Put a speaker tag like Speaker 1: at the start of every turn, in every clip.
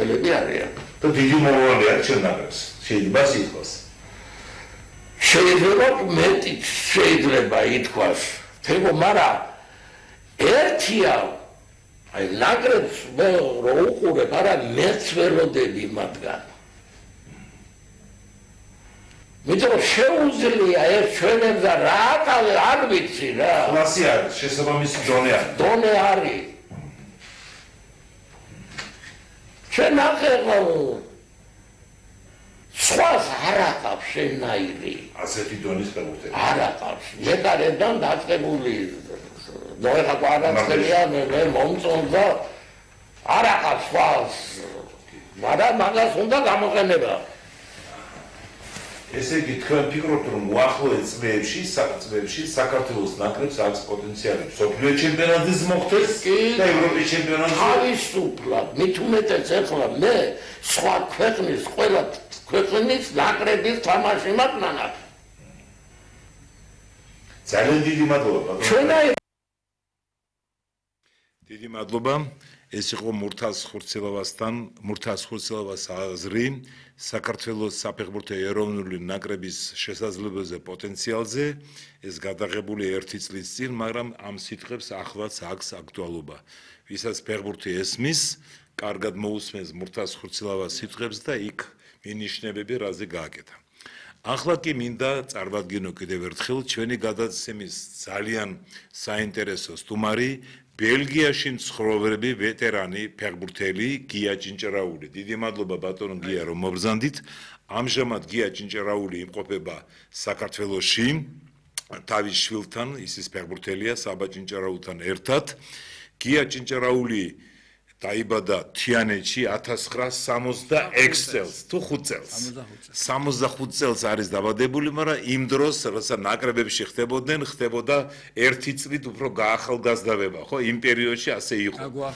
Speaker 1: და დიდი მოვლენები აქვს ჩვენ ნაკრებს. შეიძლება ითქვას.
Speaker 2: შეიძლება მეტიც შეიძლება ითქვას. თქო, მაგრამ ერთია აი ნაკრებს რო უყურებ, არა მეც ვერ ვოდები მათგან. მითხრა შეუძლია ეს ჩვენებდა რა არ ვიცი რა.
Speaker 1: კლასი არის, შესაბამისი დონე არის.
Speaker 2: დონე არის. ჩვენ ახლა სხვას არ აყავს შენაირი.
Speaker 1: ასეთი დონის ფეხბურთელი.
Speaker 2: არ აყავს. მეკარედან დაწყებული ნოეხა კვადრატელია მე მომწონდა არ აყავს სხვას. მაგრამ მაგას უნდა გამოყენება.
Speaker 1: ესე იგი თქვენ ფიქრობთ რომ უახლოეს წლებში საქართველოს ნაკრებს აქვს პოტენციალი მსოფლიო ჩემპიონატის მოხდეს და ევროპის ჩემპიონატის
Speaker 2: თავისუფლად მით უმეტეს ახლა მე სხვა ქვეყნის ყველა ქვეყნის ნაკრების თამაში მაქვს.
Speaker 1: ძალიან დიდი მადლობა.
Speaker 3: დიდი მადლობა. ეს იყო მურთაზ ხურცელავას აზრი საქართველოს საფეხბურთო ეროვნული ნაკრების შესაძლებლობაზე პოტენციალზე. ეს გადაღებული 1 წლის წინ, მაგრამ ამ სიტყვებს ახლაც აქვს აქტუალობა. ვისაც ფეხბურთი ესმის, კარგად მოусმენს მურთაზ ხურცელავას სიტყვებს და იქ მინიშნებები რაზე გააკეთა. ახლა კი მინდა წარმოვადგინო კიდევ ერთხელ ჩვენი გადაცემის ძალიან საინტერესო სტუმარი ბელგიაში მცხოვრები ვეტერანი ფეხბურთელი გია ჭინჭრაული. დიდი მადლობა ბატონო გია რომ მობრძანდით. ამჟამად გია ჭინჭრაული იმყოფება საქართველოში თავის შვილთან, ისის ფეხბურთელია საბა ჭინჭრაულთან ერთად. გია ჭინჭრაული დაიბადა თიანეთში 1966 წელს თუ 5 წელს 65 წელს არის დაბადებული, მაგრამ იმ დროს როცა ნაკრებებში ხდებოდა 1 წლით უფრო გაახალგაზრდავება, ხო? იმ პერიოდში ასე იყო.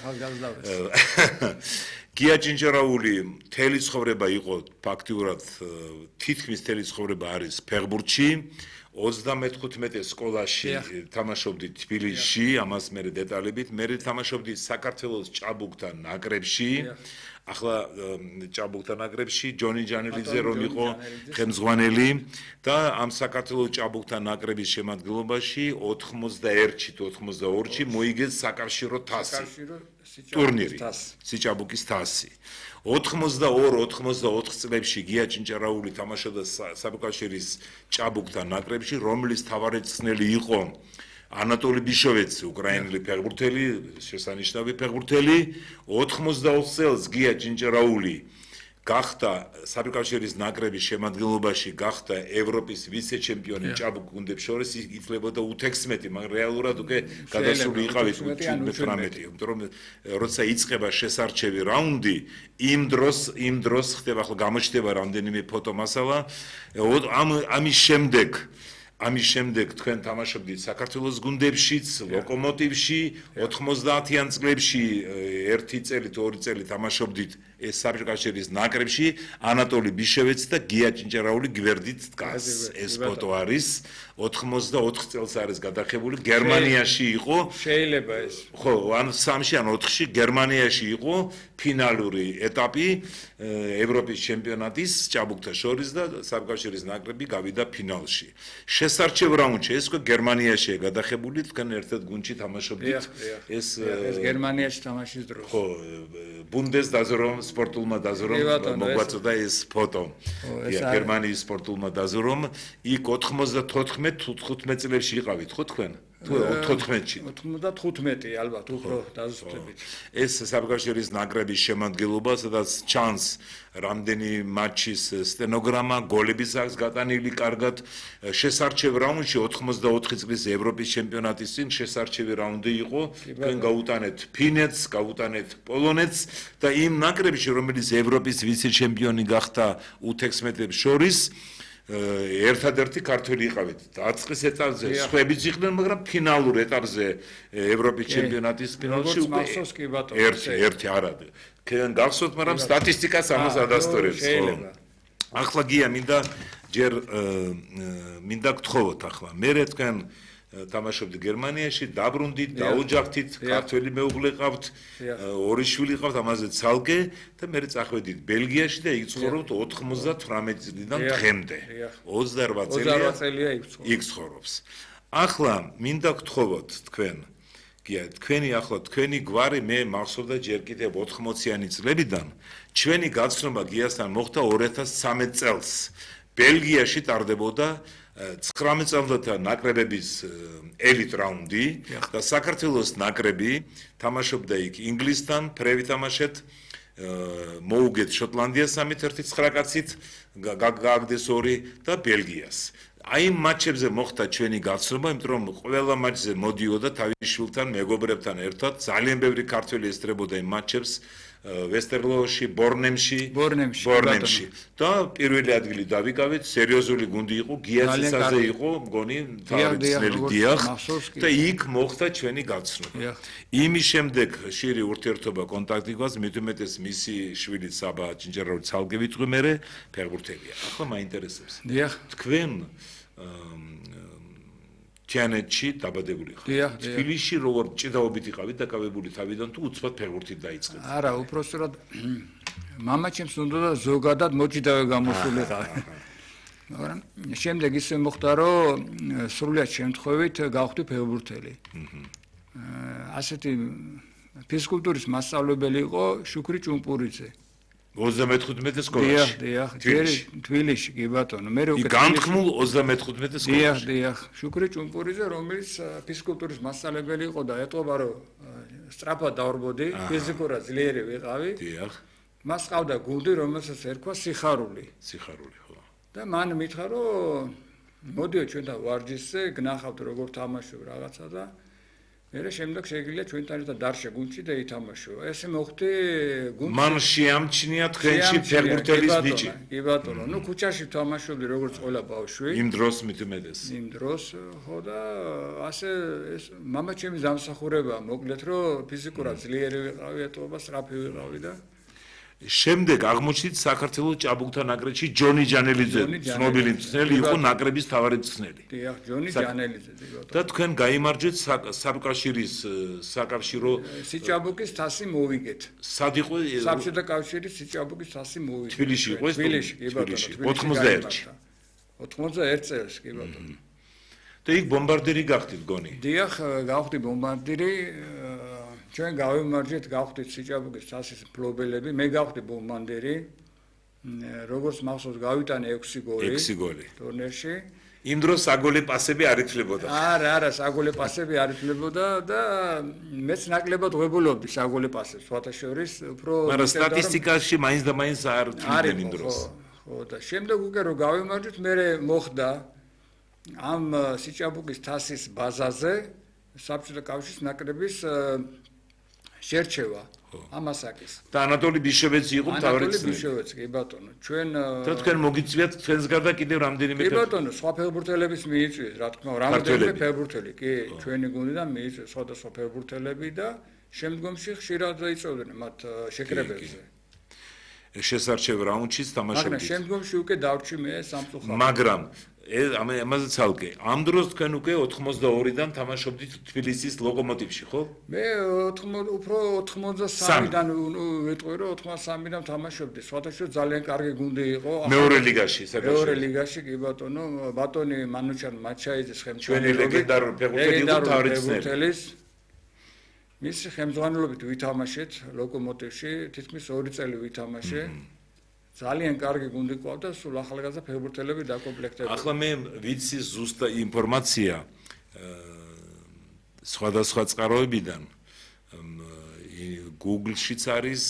Speaker 3: გია ჭინჭრაული მთელი ცხოვრება იყო ფაქტიურად თითქმის მთელი ცხოვრება არის ფეხბურთში. 35 სკოლაში თამაშობდი თბილისში, ამას მე დეტალებით, მე თამაშობდი საქართველოს ჭაბუკთან ნაკრებში. ახლა ჭაბუკთან ნაკრებში ჯონი ჯანელიძე რომ იყო ხელმძღვანელი და ამ საქართველოს ჭაბუკთან ნაკრების შემადგენლობაში 91-ში თუ 92-ში მოიგეს საკავშირო თასი. ტურნირი, სიჭაბუკის თასი. 82-84 წლებში გია ჭინჭრაული თამაშობდა საბუკავშირის ჭაბუკთან ნაკრებში, რომლის თავარიცხნელი იყო ანატოლი ბიშოვეცი, უკრაინელი ფეხბურთელი, შესანიშნავი ფეხბურთელი. 80 წელს გია ჭინჭრაული გახდა საბუკავშირის ნაკრების შემადგენლობაში, გახდა ევროპის ვიცე-ჩემპიონი ჭაბუკ გუნდებს შორის, ითვლებოდა U16, მაგრამ რეალურად უკვე გადასული იყავით U17, იმიტომ რომ როცა იწყება შესარჩევი რაუნდი, იმ დროს ხდება, ახლა გამოჩნდება რამდენიმე ფოტო მასალა. ამის შემდეგ თქვენ თამაშობდით საქართველოს გუნდებშიც, ლოკომოტივში, 90-იან წლებში 1 წელი თუ 2 წელი თამაშობდით ეს საბუკავშირის ნაკრებში, ანატოლი ბიშოვეცი და გია ჭინჭრაული გვერდით დგას. ეს ფოტო არის 84 წელს არის გადახებული, გერმანიაში იყო.
Speaker 4: შეიძლება ეს.
Speaker 3: ხო, ან 3-ში ან 4-ში გერმანიაში იყო ფინალური ეტაპი ევროპის ჩემპიონატის ჭაბუკთა შორის და საბუკავშირის ნაკრები გავიდა ფინალში. შესარჩევ რაუნდში ეს უკვე გერმანიაშია გადახებული, თქვენ ერთად გუნდში თამაშობდით.
Speaker 4: ეს გერმანიაში თამაშის დროს.
Speaker 3: ხო, ბუნდესდაზრომ სპორტულმა დაზრომ მოგვაწოდა ეს ფოტო. გერმანიის სპორტულმა დაზრომ იქ 94-15 წლებში იყავით, ხო თქვენ? თუ 14-ში.
Speaker 4: 95 ალბათ უფრო დაზუსტებით.
Speaker 3: ეს საბუკავშირის ნაკრების შემადგენლობა, სადაც ჩანს რამდენი მატჩის სტენოგრამა, გოლებიც აქვს გატანილი კარგად. შესარჩევ რაუნდში 84 წლის ევროპის ჩემპიონატის წინ შესარჩევი რაუნდი იყო. თქვენ გაუტანეთ ფინეთს, გაუტანეთ პოლონეთს და იმ ნაკრებში, რომელიც ევროპის ვიცე-ჩემპიონი გახდა U16-ებს შორის, ერთადერთი ქართველი იყავით. დაწყის ეტაპზე სხვაებიც იყვნენ, მაგრამ ფინალურ ეტაპზე ევროპის ჩემპიონატის ფინალში უკვე ერთი არა. თქვენ გახსოვთ, მაგრამ სტატისტიკას ამას ადასტურებს. ახლა გია მინდა გთხოვოთ ახლა. მე თქვენ თამაშობდი გერმანიაში, დაბრუნდით, დაოჯახდით, ქართველი მეუღლე ყავთ, ორი შვილი ყავთ, ამაზე ცალკე და მე წახვედით ბელგიაში და იქ ცხოვრობთ 98 წლიდან დღემდე. 28
Speaker 4: წელია
Speaker 3: იქ ცხოვრობს. ახლა მინდა გთხოვოთ თქვენ თქვენი ახლა თქვენი გვარი მე მახსოვდა ჯერ კიდევ 80-იანი წლებიდან ჩვენი გაცნობა გიასთან მოხდა 2013 წელს ბელგიაში ტარდებოდა 19 წელდათა ნაკრებების ელიტ რაუნდი და საქართველოს ნაკრები თამაშობდა იქ ინგლისთან ფრევი თამაშეთ მოუგეთ შოტლანდიას 3-1 კაცით გააგდეს 2 და ბელგიას აი მატჩებზე მოხდა ჩვენი გაცნობა, იმიტომ რომ ყველა მატჩზე მოდიოდა თავის შვილთან, მეგობრებთან ერთად, ძალიან ბევრი ქართველი ესწრებოდა იმ მატჩებს ვესტერლოოში, ბორნემში და პირველი ადგილი დავიკავეთ, სერიოზული გუნდი იყო, გიასისაზე იყო, მგონი თავისუფლელი დიახ და იქ მოხდა ჩვენი გაცნობა. იმის შემდეგ ხშირი ურთიერთობა კონტაქტი გვაქვს, მით უმეტეს მისი შვილი საბა ჭინჭარავი ცალკე ვიტყვი მე ფეხბურთელია. ახლა მაინტერესებს. თქვენ თიანეთში დაბადებული ხართ. თბილისში როგორ ჭიდაობით იყავით დაკავებული თავიდან თუ უცბად ფეხბურთით დაიწყეთ?
Speaker 4: არა, უпростоრად მამაჩემს უნდა ზოგადად მოჭიდავე გამოსულიყავ. მაგრამ შემდეგ ისე მოხდა, რომ სრულად შემთხვევით გავხდი ფეხბურთელი. ასეთი ფიზკულტურის მასწავლებელი იყო შუქრი ჭუმპურიძე.
Speaker 3: 35 სკოლაში.
Speaker 4: დიახ, თბილისში, კი ბატონო. მე
Speaker 3: უკვე განთქმულ 35 სკოლაში.
Speaker 4: დიახ, შუქრი ჭუმპურიძე, რომელიც ფიზკულტურის მასწავლებელი იყო და ეტყობა, რომ სწრაფად დავრბოდი, ფიზიკურად ძლიერი ვიყავი.
Speaker 3: დიახ.
Speaker 4: მას ყავდა გუნდი, რომელსაც ერქვა სიხარული.
Speaker 3: სიხარული, ხო.
Speaker 4: და მან მითხრა, რომ მოდიო ჩვენთან ვარჯიშზე, გნახავთ როგორ თამაშობ რაღაცა და მე შემდეგ შეიძლება ჩვენთან ერთად დარჩე გუნდში და ითამაშო. ესე მოხდი გუნდში.
Speaker 3: მან შეამჩნია თქვენში ფეხბურთელის ნიჭი.
Speaker 4: კი ბატონო, ნუ ქუჩაში თამაშობდი როგორც ყველა ბავშვი.
Speaker 3: იმ დროს მით უმეტეს.
Speaker 4: იმ დროს ხო და ასე ეს მამაჩემის დამსახურება მოკლედ რომ ფიზიკურად ძლიერი ვიყავი, ეტყობა სწრაფი ვიყავი და
Speaker 3: შემდეგ აღმოჩნდით საქართველოს ჭაბუკთა ნაკრებში ჯონი ჯანელიძე, ცნობილი მწვრთნელი იყო ნაკრების თავარი მწვრთნელი.
Speaker 4: დიახ, ჯონი ჯანელიძე, ბატონო.
Speaker 3: და თქვენ გაიმარჯვეთ საკავშირის საკავშირო
Speaker 4: სიჭაბუკის თასი მოვიგეთ.
Speaker 3: სად იყო?
Speaker 4: საბჭოთა კავშირის სიჭაბუკის თასი მოვიგეთ.
Speaker 3: თბილისში იყო ეს?
Speaker 4: თბილისში, კი ბატონო.
Speaker 3: 91-ში.
Speaker 4: 91 წელს, კი ბატონო.
Speaker 3: და იქ ბომბარდირი გახდით გონი?
Speaker 4: დიახ, გავხდი ბომბარდირი. ჩვენ გავიმარჯვეთ, გავხდით სიჭაბუკის თასის მფლობელები, მე გავხდი ბომბარდირი. როგორც მახსოვს, გავიტანე 6 გოლი.
Speaker 3: 6 გოლი.
Speaker 4: ტურნირში.
Speaker 3: იმ დროს საგოლე პასები არ ითვლებოდა.
Speaker 4: არა, საგოლე პასები არ ითვლებოდა და მეც ნაკლებად ღვებულობდი საგოლე პასებს, სხვათა შორის, უფრო
Speaker 3: მაგრამ სტატისტიკაში მაინც და მაინც არ თვლდნენ იმ დროს.
Speaker 4: ხო, და შემდეგ უკვე რომ გავიმარჯვეთ, მე მოხდა ამ სიჭაბუკის თასის ბაზაზე საბჭოთა კავშირის ნაკრების შერჩევა ამასაკის.
Speaker 3: და ანატოლი ბიშოვეცი იყო მთავარი
Speaker 4: ანატოლი ბიშოვეცი, კი ბატონო. ჩვენ
Speaker 3: და თქვენ მოგიწვიათ თქვენს გარდა კიდევ რამდენიმე
Speaker 4: კი ბატონო, სხვა ფეხბურთელების მიიწვიეს, რა თქმა უნდა, რამდენიმე ფეხბურთელი, კი, ჩვენი გუნდიდან მიიწვიეს სხვადასხვა ფეხბურთელები და შემდგომში ხშირად იწვევდნენ მათ შეკრებებზე.
Speaker 3: შესარჩევ რაუნდშიც თამაშობდით.
Speaker 4: მაგრამ შემდგომში უკვე დავრჩი მე სამწუხაროდ.
Speaker 3: მაგრამ ამაზე ცალკე. ამ დროს თქვენ უკვე 82-დან თამაშობდით თბილისის ლოკომოტივში, ხო?
Speaker 4: მე უფრო 83-დან ვიტყვი რომ 83-დან თამაშობდი. სხვადასხვა ძალიან კარგი გუნდი იყო.
Speaker 3: მეორე ლიგაში,
Speaker 4: მეორე ლიგაში, კი ბატონო, ბატონი მანუჩან მაჩაიძის ხელმძღვანელობით.
Speaker 3: ჩვენი ლეგენდარული ფეხბურთელი მისი ხელმძღვანელობით ვითამაშეთ ლოკომოტივში, თითქმის 2 წელი ვითამაშე. ძალიან კარგი გუნდი ყავდა, სულ ახალგაზრდა ფეხბურთელები დაკომპლექტებული. ახლა მე ვიცი ზუსტ ინფორმაცია სხვადასხვა წყაროებიდან. Google-შიც არის